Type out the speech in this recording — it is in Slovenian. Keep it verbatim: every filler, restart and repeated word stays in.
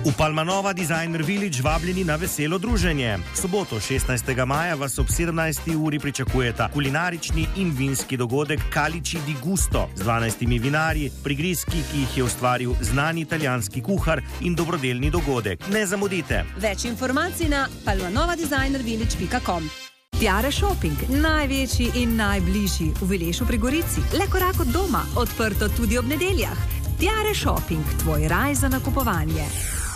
V Palmanova Designer Village vabljeni na veselo druženje. V soboto šestnajstega maja vas ob sedemnajsti uri pričakujeta kulinarični in vinski dogodek Calici di Gusto z dvanajstimi vinarji, prigrizki, ki jih je ustvaril znani italijanski kuhar, in dobrodelni dogodek. Ne zamudite! Več informacij na palmanova designer village pika com. Tiare Shopping, največji in najbližji v Vilešu pri Gorici, le korak od doma, odprto tudi ob nedeljah. Tiare Shopping, tvoj raj za nakupovanje.